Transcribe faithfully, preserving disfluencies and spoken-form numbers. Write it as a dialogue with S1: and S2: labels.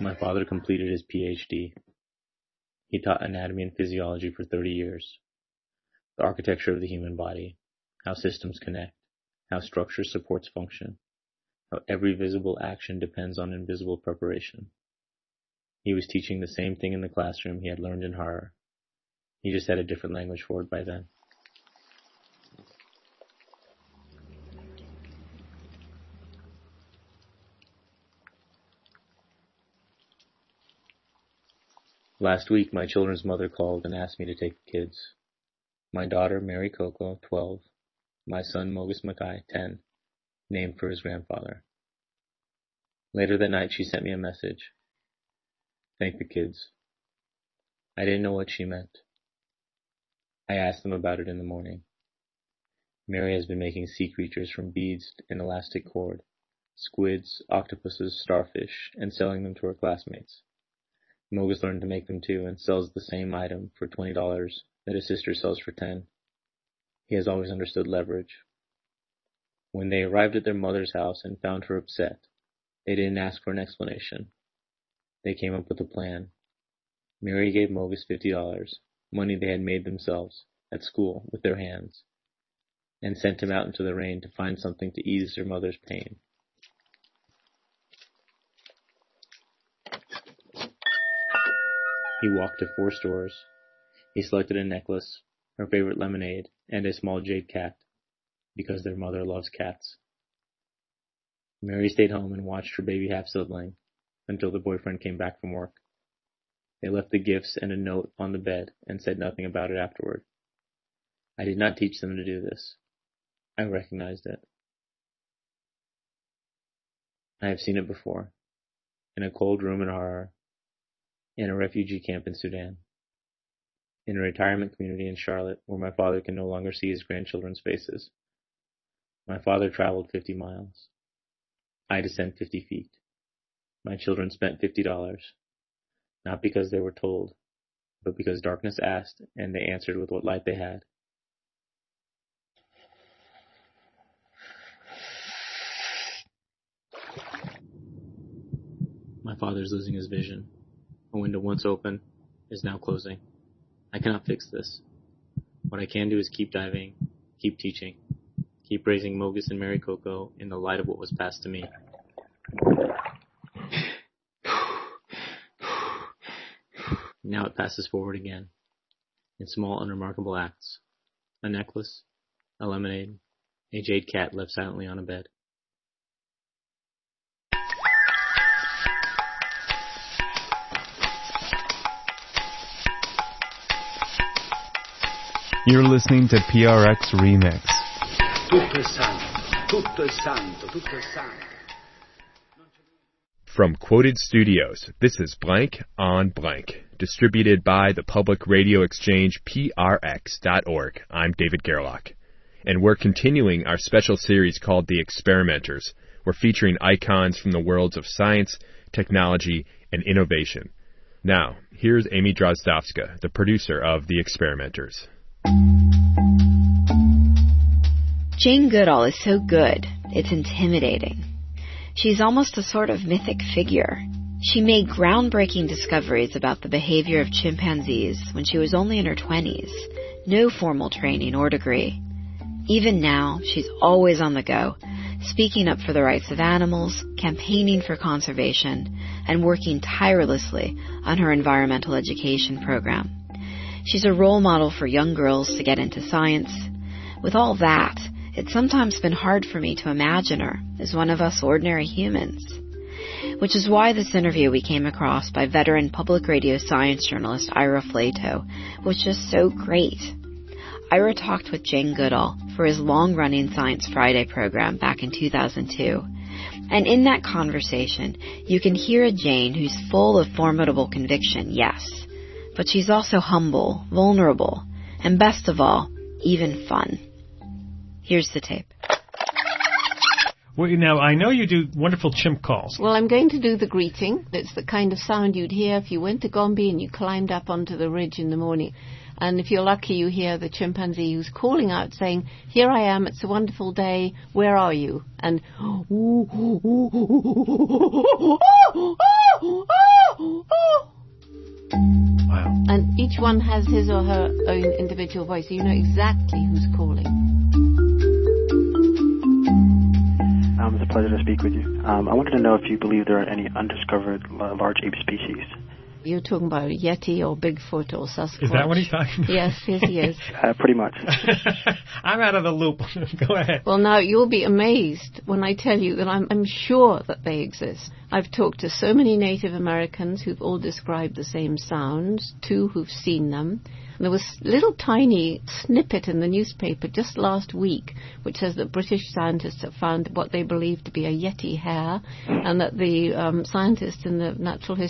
S1: My father completed his P H D. He taught anatomy and physiology for thirty years. The architecture of the human body, how systems connect, how structure supports function, how every visible action depends on invisible preparation. He was teaching the same thing in the classroom he had learned in horror. He just had a different language for it by then. Last week, my children's mother called and asked me to take the kids. My daughter, Mary Coco, twelve. My son, Mogus Mackay, ten, named for his grandfather. Later that night, she sent me a message. Thank the kids. I didn't know what she meant. I asked them about it in the morning. Mary has been making sea creatures from beads and elastic cord, squids, octopuses, starfish, and selling them to her classmates. Mogus learned to make them too and sells the same item for twenty dollars that his sister sells for ten dollars. He has always understood leverage. When they arrived at their mother's house and found her upset, they didn't ask for an explanation. They came up with a plan. Mary gave Mogus fifty dollars, money they had made themselves, at school, with their hands, and sent him out into the rain to find something to ease their mother's pain. He walked to four stores. He selected a necklace, her favorite lemonade, and a small jade cat, because their mother loves cats. Mary stayed home and watched her baby half-sibling until the boyfriend came back from work. They left the gifts and a note on the bed and said nothing about it afterward. I did not teach them to do this. I recognized it. I have seen it before, in a cold room in horror, in a refugee camp in Sudan, in a retirement community in Charlotte where my father can no longer see his grandchildren's faces. My father traveled fifty miles. I descend fifty feet. My children spent fifty dollars, not because they were told, but because darkness asked and they answered with what light they had. My father is losing his vision. A window once open is now closing. I cannot fix this. What I can do is keep diving, keep teaching, keep raising Mogus and Mary Coco in the light of what was passed to me. Now it passes forward again, in small unremarkable acts. A necklace, a lemonade, a jade cat left silently on a bed.
S2: You're listening to P R X Remix.
S3: Tutto è santo, tutto è santo, tutto è santo.
S4: From Quoted Studios, this is Blank on Blank, distributed by the Public Radio Exchange P R X dot org. I'm David Gerlach, and we're continuing our special series called The Experimenters. We're featuring icons from the worlds of science, technology, and innovation. Now, here's Amy Drozdowska, the producer of The Experimenters.
S5: Jane Goodall is so good, it's intimidating. She's almost a sort of mythic figure. She made groundbreaking discoveries about the behavior of chimpanzees when she was only in her twenties. No formal training or degree. Even now, she's always on the go, speaking up for the rights of animals, campaigning for conservation, and working tirelessly on her environmental education program. She's a role model for young girls to get into science. With all that, it's sometimes been hard for me to imagine her as one of us ordinary humans. Which is why this interview we came across by veteran public radio science journalist Ira Flatow was just so great. Ira talked with Jane Goodall for his long-running Science Friday program back in two thousand two. And in that conversation, you can hear a Jane who's full of formidable conviction, yes, but she's also humble, vulnerable, and best of all, even fun. Here's the tape.
S6: Well, now, I know you do wonderful chimp calls.
S7: Well, I'm going to do the greeting. It's the kind of sound you'd hear if you went to Gombe and you climbed up onto the ridge in the morning. And if you're lucky, you hear the chimpanzee who's calling out saying, "Here I am, it's a wonderful day, where are you?" And, one has his or her own individual voice, so you know exactly who's calling.
S8: Um, it's a pleasure to speak with you. Um, I wanted to know if you believe there are any undiscovered uh, large ape species.
S7: You're talking about Yeti or Bigfoot or Sasquatch.
S6: Is that what he's talking about?
S7: Yes, yes, he is.
S8: Uh, pretty much.
S6: I'm out of the loop. Go ahead.
S7: Well, now, you'll be amazed when I tell you that I'm, I'm sure that they exist. I've talked to so many Native Americans who've all described the same sounds, two who've seen them. And there was a little tiny snippet in the newspaper just last week which says that British scientists have found what they believe to be a Yeti hair, and that the um, scientists in the Natural History